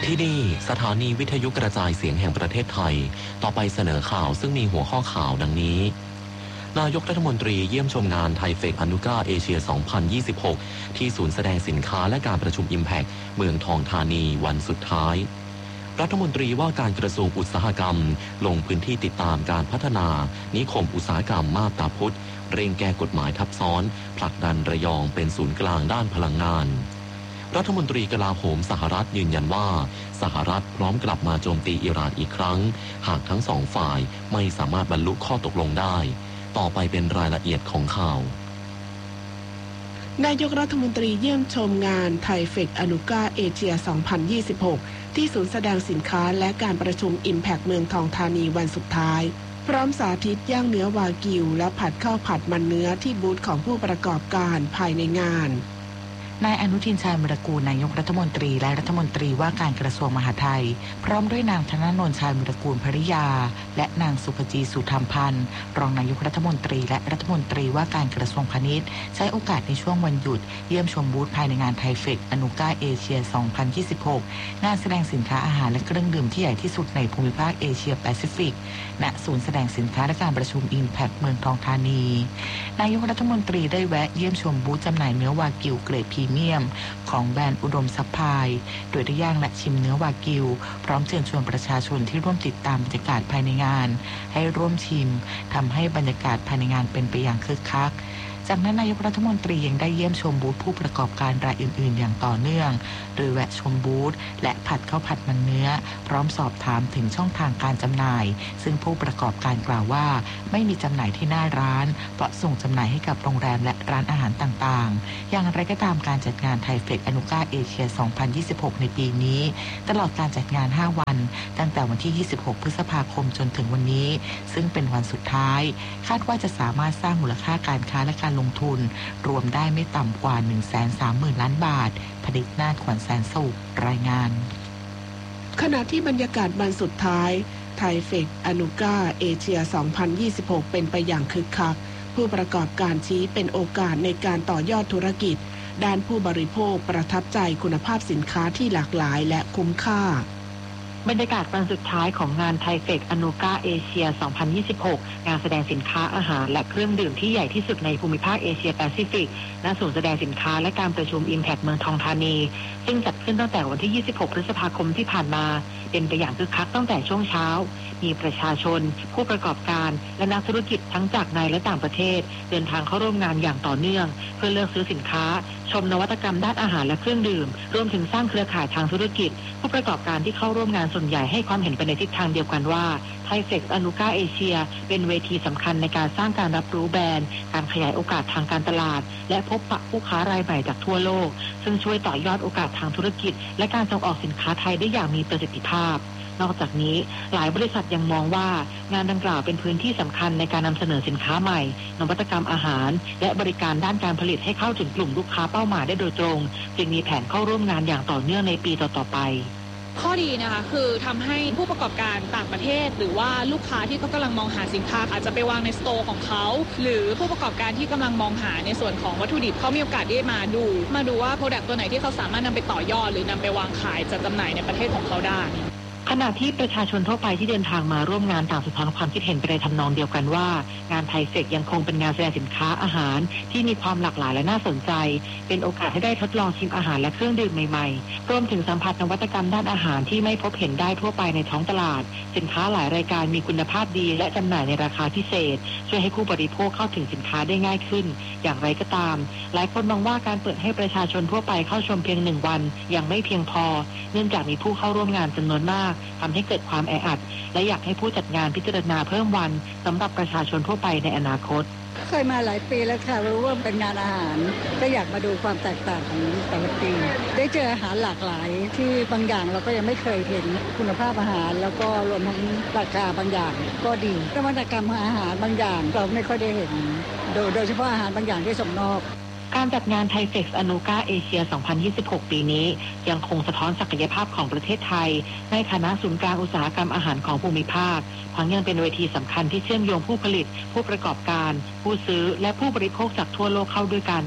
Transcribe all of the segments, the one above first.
ที่นี่สถานีวิทยุกระจายเสียงแห่งประเทศไทยต่อไปเสนอข่าวซึ่งมีหัวข้อข่าวดังนี้นายกรัฐมนตรีเยี่ยมชมงานไทเฟกอนุก้าเอเชีย 2026 ที่ศูนย์แสดงสินค้าและการประชุม Impact เมืองทองธานีวันสุดท้ายรัฐมนตรีว่าการกระทรวงอุตสาหกรรมลงพื้นที่ติดตามการพัฒนานิคมอุตสาหกรรมมาบตาพุธเร่งแก้กฎหมายทับซ้อนผลักดันระยองเป็นศูนย์กลางด้านพลังงานรัฐมนตรีกลาโหมสหรัฐยืนยันว่าสหรัฐพร้อมกลับมาโจมตีอิหร่านอีกครั้งหากทั้งสองฝ่ายไม่สามารถบรรลุข้อตกลงได้ต่อไปเป็นรายละเอียดของข่าวนายกรัฐมนตรีเยี่ยมชมงานไทเฟกอนุก้าเอเชีย 2026 ที่ศูนย์แสดงสินค้าและการประชุม Impact เมืองทองธานีวันสุดท้ายพร้อมสาธิตย่างเนื้อวากิวและผัดข้าวผัดมันเนื้อที่บูธของผู้ประกอบการภายในงานนายอนุทินชาญวิรากูลนายกรัฐมนตรีและรัฐมนตรีว่าการกระทรวงมหาดไทยพร้อมด้วยนางธนนนท์ชาญวิรากูลภริยาและนางสุภจีสุธรรมพันธ์รองนายกรัฐมนตรีและรัฐมนตรีว่าการกระทรวงพาณิชย์ใช้โอกาสในช่วงวันหยุดเยี่ยมชมบูธภายในงานไทเฟกอนุก้าเอเชีย 2026 งานแสดงสินค้าอาหารและเครื่องดื่มที่ใหญ่ที่สุดในภูมิภาคเอเชียแปซิฟิกณศูนย์แสดงสินค้าและการประชุม Impact เมืองทองธานีนายกรัฐมนตรีได้แวะเยี่ยมชมบูธจำหน่ายเนื้อวากิวเกรดพรีเมียมของแบรนด์อุดมซัพพลายโดยได้ย่างและชิมเนื้อวากิวพร้อมเชิญชวนประชาชนที่ร่วมติดตามบรรยากาศภายในงานให้ร่วมชิมทำให้บรรยากาศภายในงานเป็นไปอย่างคึกคักจากนั้นนายกรัฐมนตรียังได้เยี่ยมชมบูธผู้ประกอบการรายอื่นๆอย่างต่อเนื่องโดยแวะชมบูธและผัดข้าวผัดมันเนื้อพร้อมสอบถามถึงช่องทางการจำหน่ายซึ่งผู้ประกอบการกล่าวว่าไม่มีจำหน่ายที่หน้าร้านเพราะส่งจำหน่ายให้กับโรงแรมและร้านอาหารต่างๆอย่างไรก็ตามการจัดงานไทเฟกอนุก้าเอเชีย 2026 ในปีนี้ตลอดการจัดงาน 5 วันตั้งแต่วันที่ 26 พฤษภาคมจนถึงวันนี้ซึ่งเป็นวันสุดท้ายคาดว่าจะสามารถสร้างมูลค่าการค้าและการลงทุนรวมได้ไม่ต่ำกว่า 130,000 ล้านบาทผลิตนาฏขวัญแสนสุขรายงานขณะที่บรรยากาศวันสุดท้ายไทเฟกอนุก้าเอเชีย 2026 เป็นไปอย่างคึกคักผู้ประกอบการชี้เป็นโอกาสในการต่อยอดธุรกิจด้านผู้บริโภคประทับใจคุณภาพสินค้าที่หลากหลายและคุ้มค่าบรรยากาศวันสุดท้ายของงานไทเฟกอนุก้าเอเชีย 2026 งานแสดงสินค้าอาหารและเครื่องดื่มที่ใหญ่ที่สุดในภูมิภาคเอเชียแปซิฟิกณศูนย์แสดงสินค้าและการประชุม Impact เมืองทองธานีซึ่งจัดขึ้นตั้งแต่วันที่ 26 พฤษภาคมที่ผ่านมาเป็นไปอย่างคึกคักตั้งแต่ช่วงเช้ามีประชาชนผู้ประกอบการและนักธุรกิจทั้งจากในและต่างประเทศเดินทางเข้าร่วมงานอย่างต่อเนื่องเพื่อเลือกซื้อสินค้าชมนวัตกรรมด้านอาหารและเครื่องดื่มรวมถึงสร้างเครือข่ายทางธุรกิจผู้ประกอบการที่เข้าร่วมงานส่วนใหญ่ให้ความเห็นไปในทิศทางเดียวกันว่าไทเฟกอนุก้าเอเชียเป็นเวทีสำคัญในการสร้างการรับรู้แบรนด์การขยายโอกาสทางการตลาดและพบปะผู้ค้ารายใหม่จากทั่วโลกซึ่งช่วยต่อยอดโอกาสทางธุรกิจและการส่งออกสินค้าไทยได้อย่างมีประสิทธิภาพนอกจากนี้หลายบริษัทยังมองว่างานดังกล่าวเป็นพื้นที่สำคัญในการนำเสนอสินค้าใหม่นวัตกรรมอาหารและบริการด้านการผลิตให้เข้าถึงกลุ่มลูกค้าเป้าหมายได้โดยตรงจึงมีแผนเข้าร่วมงานอย่างต่อเนื่องในปีต่อๆไปข้อดีนะคะคือทำให้ผู้ประกอบการต่างประเทศหรือว่าลูกค้าที่เขากำลังมองหาสินค้าอาจจะไปวางในสโตร์ของเขาหรือผู้ประกอบการที่กำลังมองหาในส่วนของวัตถุดิบเขามีโอกาสได้มาดูว่าโปรดักต์ตัวไหนที่เขาสามารถนำไปต่อยอดหรือนำไปวางขายจัดจำหน่ายในประเทศของเขาได้ขณะที่ประชาชนทั่วไปที่เดินทางมาร่วมงานต่างสะท้อนความคิดเห็นไปในทำนองเดียวกันว่างานไทเฟกยังคงเป็นงานแสดงสินค้าอาหารที่มีความหลากหลายและน่าสนใจเป็นโอกาสให้ได้ทดลองชิมอาหารและเครื่องดื่มใหม่ๆรวมถึงสัมผัสนวัตกรรมด้านอาหารที่ไม่พบเห็นได้ทั่วไปในท้องตลาดสินค้าหลายรายการมีคุณภาพดีและจำหน่ายในราคาพิเศษช่วยให้ผู้บริโภคเข้าถึงสินค้าได้ง่ายขึ้นอย่างไรก็ตามหลายคนมองว่าการเปิดให้ประชาชนทั่วไปเข้าชมเพียง1 วันยังไม่เพียงพอเนื่องจากมีผู้เข้าร่วมงานจำนวนมากทำให้เกิดความแออัดและอยากให้ผู้จัดงานพิจารณาเพิ่มวันสำหรับประชาชนทั่วไปในอนาคตเคยมาหลายปีแล้วค่ะรู้ว่าเป็นงานอาหารก็อยากมาดูความแตกต่างของแต่ละปีได้เจออาหารหลากหลายที่บางอย่างเราก็ยังไม่เคยเห็นคุณภาพอาหารแล้วก็รวมทั้งราคาบางอย่างก็ดีนวัตกรรมอาหารบางอย่างเราไม่ค่อยได้เห็นโดยเฉพาะอาหารบางอย่างที่ส่งนอกการจัดงานไทเฟกอนุก้าเอเชีย 2026 ปีนี้ยังคงสะท้อนศักยภาพของประเทศไทยในฐานะศูนย์กลางอุตสาหกรรมอาหารของภูมิภาคทั้งยังเป็นเวทีสำคัญที่เชื่อมโยงผู้ผลิตผู้ประกอบการผู้ซื้อและผู้บริโภคจากทั่วโลกเข้าด้วยกัน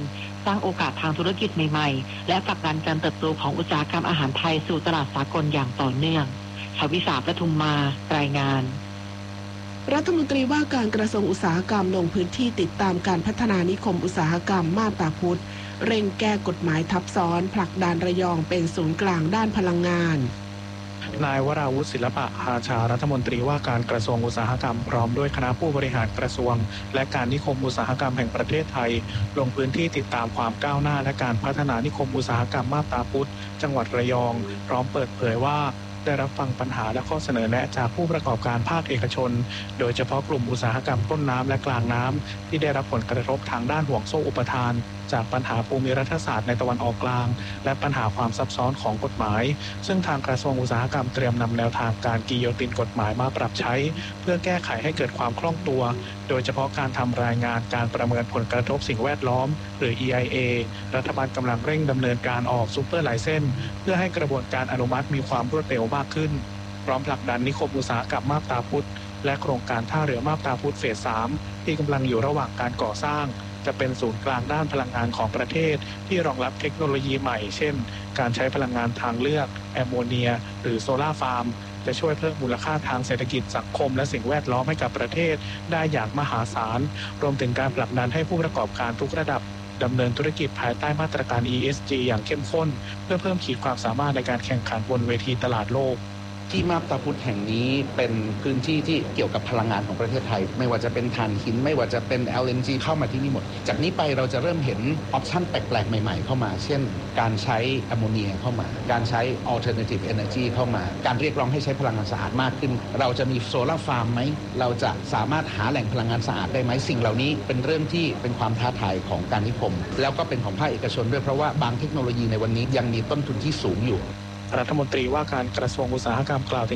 สร้างโอกาสทางธุรกิจใหม่ๆและผลักดันการเติบโตของอุตสาหกรรมอาหารไทยสู่ตลาดสากลอย่างต่อเนื่องชวิสา ปทุมมารายงานรัฐมนตรีว่าการกระทรวงอุตสาหกรรมลงพื้นที่ติดตามการพัฒนานิคมอุตสาหกรรมมาบตาพุธเร่งแก้กฎหมายทับซ้อนผลักดันระยองเป็นศูนย์กลางด้านพลังงานนายวราวุฒิศิลปะอาชารัฐมนตรีว่าการกระทรวงอุตสาหกรรมพร้อมด้วยคณะผู้บริหารกระทรวงและการนิคมอุตสาหกรรมแห่งประเทศไทยลงพื้นที่ติดตามความก้าวหน้าและการพัฒนานิคมอุตสาหกรรมมาบตาพุธจังหวัดระยองพร้อมเปิดเผยว่าได้รับฟังปัญหาและข้อเสนอแนะจากผู้ประกอบการภาคเอกชนโดยเฉพาะกลุ่มอุตสาหกรรมต้นน้ำและกลางน้ำที่ได้รับผลกระทบทางด้านห่วงโซ่อุปทานจากปัญหาภูมิรัฐศาสตร์ในตะวันออกกลางและปัญหาความซับซ้อนของกฎหมายซึ่งทางกระทรวงอุตสาหกรรมเตรียมนำแนวทางการกิโยตินกฎหมายมาปรับใช้เพื่อแก้ไขให้เกิดความคล่องตัวโดยเฉพาะการทำรายงานการประเมินผลกระทบสิ่งแวดล้อมหรือ EIA รัฐบาลกำลังเร่งดำเนินการออกซูเปอร์ไลเซนส์เพื่อให้กระบวนการอนุมัติมีความรวดเร็วมากขึ้นพร้อมผลักดันนิคมอุตสาหกรรมมาบตาพุธและโครงการท่าเรือมาบตาพุธเฟส 3ที่กำลังอยู่ระหว่างการก่อสร้างจะเป็นศูนย์กลางด้านพลังงานของประเทศที่รองรับเทคโนโลยีใหม่เช่นการใช้พลังงานทางเลือกแอมโมเนียหรือโซล่าฟาร์มจะช่วยเพิ่มมูลค่าทางเศรษฐกิจสังคมและสิ่งแวดล้อมให้กับประเทศได้อย่างมหาศาลรวมถึงการผลักดันให้ผู้ประกอบการทุกระดับดำเนินธุรกิจภายใต้มาตรการ ESG อย่างเข้มข้นเพื่อเพิ่มขีดความสามารถในการแข่งขันบนเวทีตลาดโลกที่มาบตาพุธแห่งนี้เป็นพื้นที่ที่เกี่ยวกับพลังงานของประเทศไทยไม่ว่าจะเป็นถ่านหินไม่ว่าจะเป็น LNG เข้ามาที่นี่หมดจากนี้ไปเราจะเริ่มเห็นออปชั่นแปลกๆใหม่ๆเข้ามาเช่นการใช้แอมโมเนียเข้ามาการใช้ alternative energy เข้ามาการเรียกร้องให้ใช้พลังงานสะอาดมากขึ้นเราจะมีโซล่าฟาร์มไหมเราจะสามารถหาแหล่งพลังงานสะอาดได้ไหมสิ่งเหล่านี้เป็นเรื่องที่เป็นความท้าทายของการนิคมแล้วก็เป็นของภาคเอกชนด้วยเพราะว่าบางเทคโนโลยีในวันนี้ยังมีต้นทุนที่สูงอยู่รัฐมนตรีว่าการกระทรวงอุตสาหกรรมกล่าว